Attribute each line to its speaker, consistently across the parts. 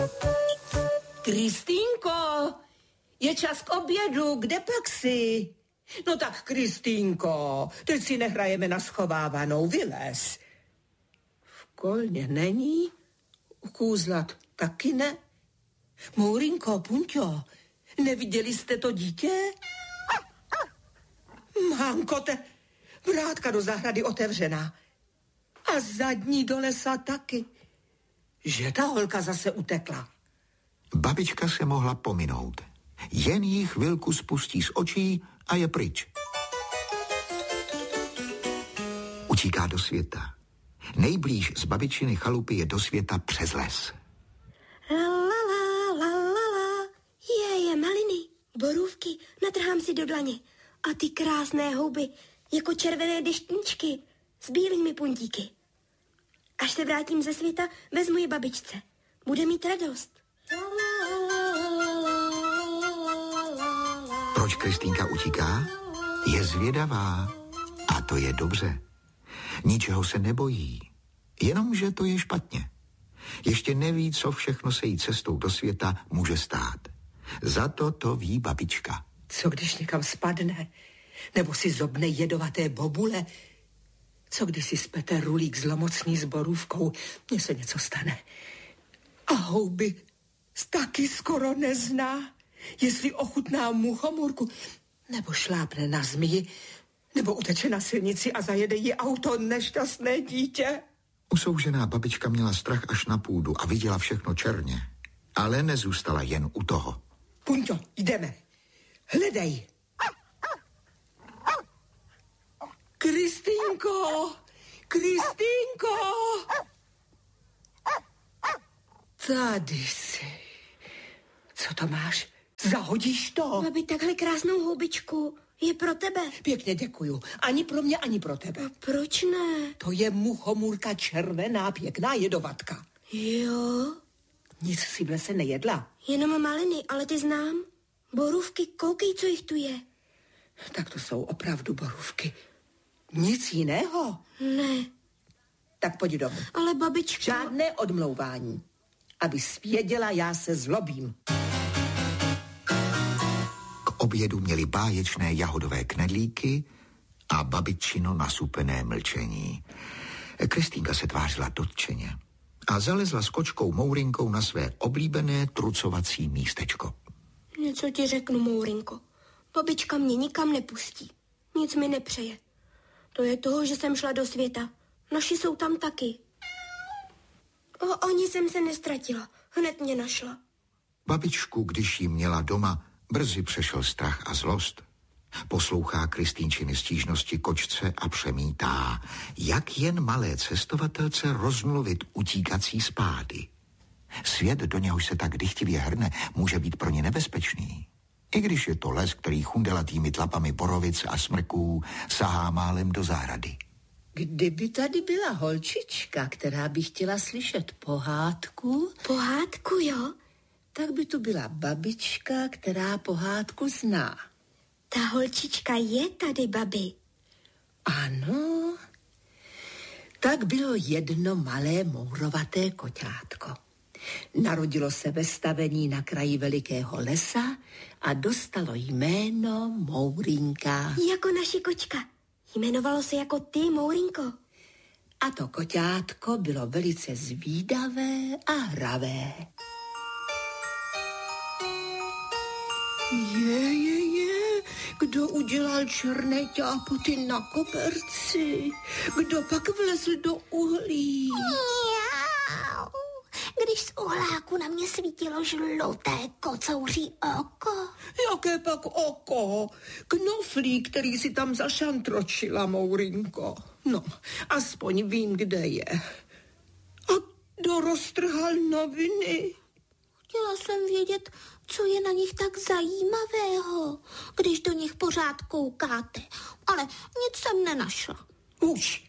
Speaker 1: Kristýnko, je čas k obědu, kde pak jsi? No tak, Kristýnko, teď si nehrajeme na schovávanou, vylez. V kolně není, ukůzlat taky ne. Mourinko, Punťo, neviděli jste to dítě? Mámkote, vrátka do zahrady otevřená. A zadní do lesa taky. Že ta holka zase utekla.
Speaker 2: Babička se mohla pominout. Jen jí chvilku spustí z očí a je pryč. Utíká do světa. Nejblíž z babičiny chalupy je do světa přes les.
Speaker 3: Je maliny, borůvky, natrhám si do dlaně. A ty krásné houby, jako červené deštníčky, s bílými puntíky. Až se vrátím ze světa, vezmu je babičce. Bude mít radost.
Speaker 2: Proč Kristýnka utíká? Je zvědavá. A to je dobře. Ničeho se nebojí. Jenomže to je špatně. Ještě neví, co všechno se jí cestou do světa může stát. Za to ví babička.
Speaker 1: Co když někam spadne? Nebo si zobne jedovaté bobule? Co když si spete rulík zlomocný s borůvkou? Mně se něco stane. A houby taky skoro nezná. Jestli ochutná muchomůrku, nebo šlápne na zmiji, nebo uteče na silnici a zajede jí auto, nešťastné dítě.
Speaker 2: Usoužená babička měla strach až na půdu a viděla všechno černě. Ale nezůstala jen u toho.
Speaker 1: Punťo, jdeme. Hledej. Kristýnko! Kristýnko! Tady jsi. Co to máš? Zahodíš to?
Speaker 3: Babi, takhle krásnou houbičku je pro tebe.
Speaker 1: Pěkně děkuju. Ani pro mě, ani pro tebe.
Speaker 3: A proč ne?
Speaker 1: To je muchomůrka červená, pěkná jedovatka.
Speaker 3: Jo?
Speaker 1: Nic si v lese nejedla?
Speaker 3: Jenom maliny, ale ty znám. Borůvky, koukej, co jich tu je.
Speaker 1: Tak to jsou opravdu borůvky. Nic jiného?
Speaker 3: Ne.
Speaker 1: Tak pojď domů.
Speaker 3: Ale babička...
Speaker 1: Žádné odmlouvání. Abys věděla, já se zlobím.
Speaker 2: K obědu měli báječné jahodové knedlíky a babičino nasupené mlčení. Kristýnka se tvářila dotčeně a zalezla s kočkou Mourinkou na své oblíbené trucovací místečko.
Speaker 3: Něco ti řeknu, Mourinko. Babička mě nikam nepustí. Nic mi nepřeje. To je toho, že jsem šla do světa. Naši jsou tam taky. Ani jsem se nestratila. Hned mě našla.
Speaker 2: Babičku, když ji měla doma, brzy přešel strach a zlost. Poslouchá Kristýnčiny stížnosti kočce a přemítá, jak jen malé cestovatelce rozmluvit utíkací spády. Svět, do něhož se tak dychtivě hrne, může být pro ně nebezpečný. I když je to les, který chundelatými tlapami borovic a smrků sahá málem do zahrady.
Speaker 1: Kdyby tady byla holčička, která by chtěla slyšet pohádku...
Speaker 3: Pohádku, jo?
Speaker 1: Tak by tu byla babička, která pohádku zná.
Speaker 3: Ta holčička je tady, babi.
Speaker 1: Ano. Tak bylo jedno malé mourovaté koťátko. Narodilo se ve stavení na kraji velikého lesa a dostalo jméno Mourinka.
Speaker 3: Jako naši kočka. Jmenovalo se jako ty, Mourinko.
Speaker 1: A to koťátko bylo velice zvídavé a hravé. Kdo udělal černé ťápoty na koberci? Kdo pak vlezl do uhlí?
Speaker 3: Miau. Když z uhláku na mě svítilo žluté kocouří oko.
Speaker 1: Jaké pak oko? Knoflík, který si tam zašantročila, Mourinko. No, aspoň vím, kde je. A kdo roztrhal noviny?
Speaker 3: Chtěla jsem vědět, co je na nich tak zajímavého, když do nich pořád koukáte. Ale nic jsem nenašla.
Speaker 1: Už.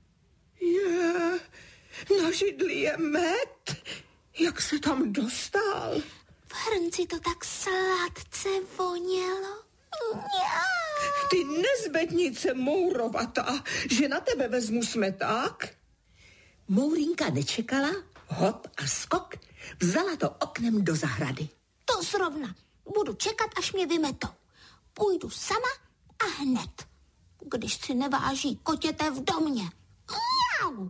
Speaker 1: Na židli je med. Jak se tam dostal?
Speaker 3: V hrnci to tak sladce vonělo.
Speaker 1: Ty nezbednice mourovatá, že na tebe vezmu smeták? Mourinka nečekala, hop a skok, Vzala to oknem do zahrady.
Speaker 4: To zrovna. Budu čekat, až mě vymetou. Půjdu sama a hned. Když si neváží kotěte v domě. Mňau!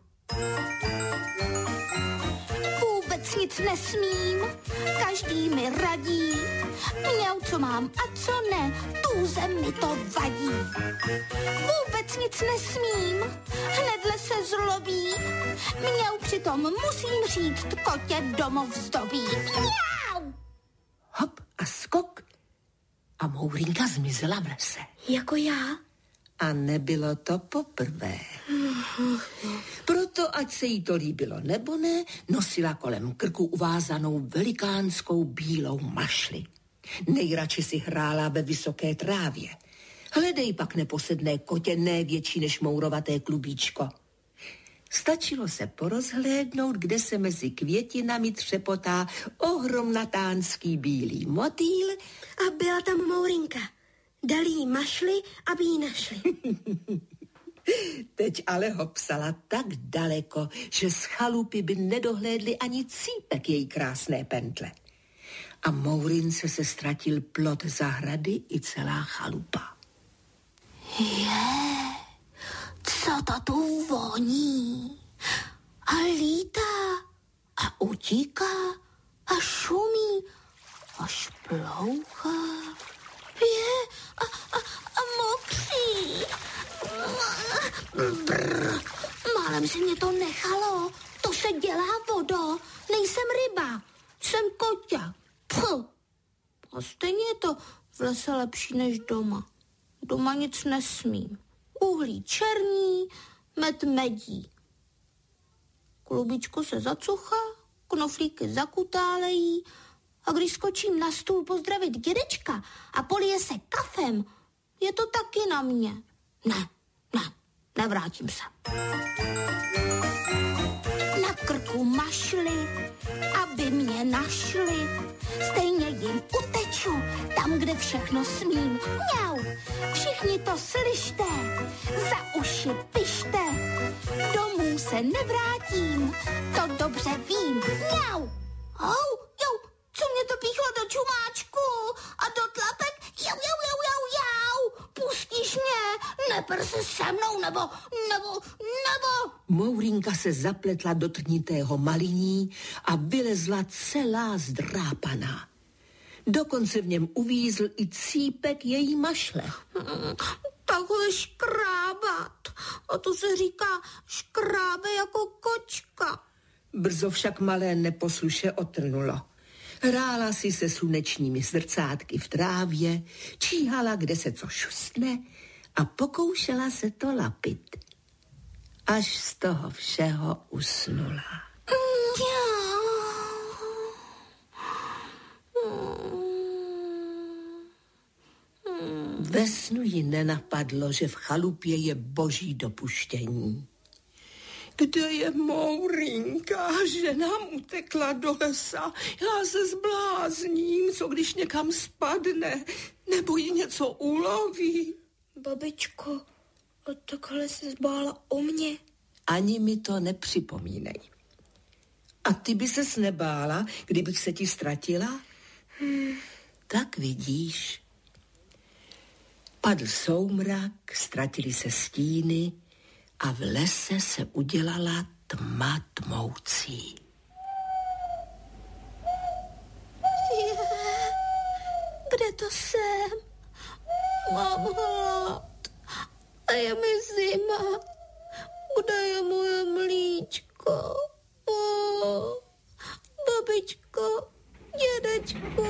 Speaker 4: Vůbec nic nesmím, každý mi radí. Mňau, co mám a co ne, tůzem mi to vadí. Vůbec nic nesmím, hnedle se zlobí. Mňau, přitom musím říct, kotě domov zdobí. Mňau!
Speaker 1: Hop a skok a Mourinka zmizela v lese.
Speaker 3: Jako já?
Speaker 1: A nebylo to poprvé. Proto, ať se jí to líbilo nebo ne, nosila kolem krku uvázanou velikánskou bílou mašli. Nejradši si hrála ve vysoké trávě. Hledej pak neposedné kotě, ne větší než mourovaté klubíčko. Stačilo se porozhlédnout, kde se mezi květinami třepotá ohromnatánský bílý motýl.
Speaker 3: A byla tam Mourinka. Dali jí mašli, aby ji našli.
Speaker 1: Teď ale hopsala tak daleko, že z chalupy by nedohlédli ani cípek její krásné pentle. A Mourince se ztratil plot zahrady i celá chalupa.
Speaker 4: Co to tu voní? A lítá, a utíká, a šumí, a šplouchá. A mokří. Málem si mě to nechalo. To se dělá, vodo. Nejsem ryba, jsem kotě. A stejně je to v lese lepší než doma. Doma nic nesmím. Uhlí černí, med medí. Klubičko se zacuchá, knoflíky zakutálejí a když skočím na stůl pozdravit dědečka a polije se kafem, je to taky na mě. Nevrátím se. Na krku mašli, aby mě našli. Stejně jim uteču, tam, kde všechno smím. Mňau, všichni to slyšte, za uši pište. Domů se nevrátím, to dobře vím. Mňau, co mě to píchlo do čumáčku a do tlapek? Jau. Pustíš mě, neper se se mnou, nebo.
Speaker 1: Mourinka se zapletla do trnitého maliní a vylezla celá zdrápaná. Dokonce v něm uvízl i cípek její mašle.
Speaker 4: Takhle škrábat. A to se říká škrábe jako kočka.
Speaker 1: Brzo však malé neposluše otrnulo. Hrála si se slunečními zrcátky v trávě, číhala, kde se co šustne a pokoušela se to lapit. Až z toho všeho usnula. Ve snu jí nenapadlo, že v chalupě je boží dopuštění. Kde je Mourinka? Že nám utekla do lesa. Já se zblázním, co když někam spadne, nebo jí něco uloví.
Speaker 3: Babičko, a takhle se zbála o mě.
Speaker 1: Ani mi to nepřipomínej. A ty by ses nebála, kdybych se ti ztratila? Tak vidíš. Padl soumrak, ztratili se stíny a v lese se udělala tma tmoucí.
Speaker 4: Kde to jsem? Mám hlad a je mi zima. Kde je moje mlíčko? Babičko, dědečku.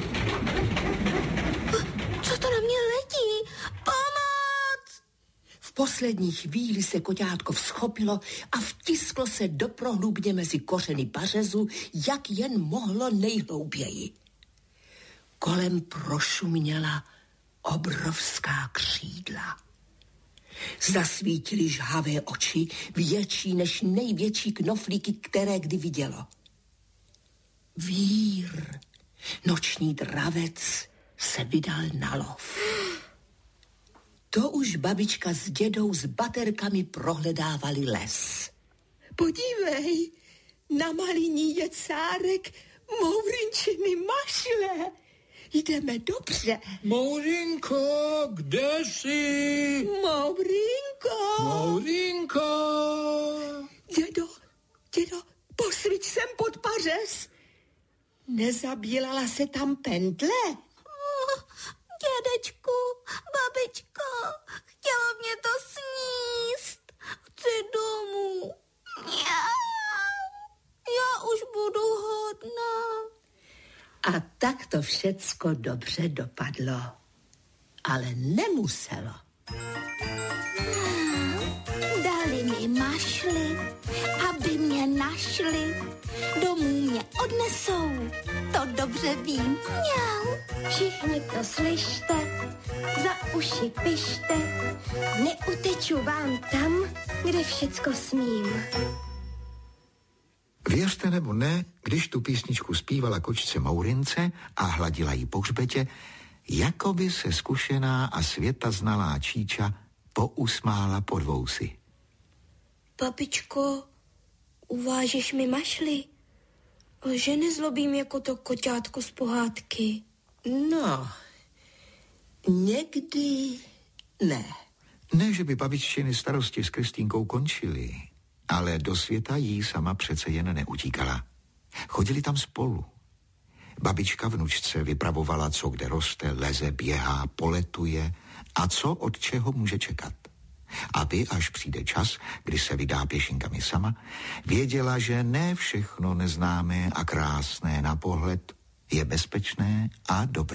Speaker 4: Co to na mě letí? Pomoc!
Speaker 1: V poslední chvíli se koťátko vzchopilo a vtisklo se do prohlubně mezi kořeny pařezu, jak jen mohlo nejhlouběji. Kolem prošuměla obrovská křídla. Zasvítily žhavé oči, větší než největší knoflíky, které kdy vidělo. Vír, noční dravec, se vydal na lov. To už babička s dědou s baterkami prohledávali les. Podívej, Na Maliní je cárek Mourinčiny mašle. Jdeme dobře.
Speaker 5: Mourinko, kde jsi?
Speaker 1: Mourinko.
Speaker 5: Mourinko.
Speaker 1: Dědo, posviť sem pod pařez. Nezabílala se tam pentle?
Speaker 4: Dědečku, babičko, chtělo mě to sníst. Chci domů. Já už budu hodná.
Speaker 1: A tak to všecko dobře dopadlo. Ale nemuselo.
Speaker 4: Dali mi mašli, aby mě našli. Domů mě odnesou, to dobře vím. Mňau.
Speaker 3: Všichni to slyšte, za uši pište, neuteču vám tam, kde všecko smím.
Speaker 2: Věřte nebo ne, když tu písničku zpívala kočce Mourince a hladila jí po hřbetě, jako by se zkušená a světa znalá Číča pousmála pod vousy.
Speaker 3: Babičko, uvážeš mi mašli? Že nezlobím jako to koťátko z pohádky.
Speaker 1: No, někdy ne.
Speaker 2: Ne, že by babiččiny starosti s Kristýnkou končily, ale do světa jí sama přece jen neutíkala. Chodili tam spolu. Babička vnučce vypravovala, co kde roste, leze, běhá, poletuje a co od čeho může čekat. Aby, až přijde čas, kdy se vydá pěšinkami sama, věděla, že ne všechno neznámé a krásné na pohled je bezpečné a dobré.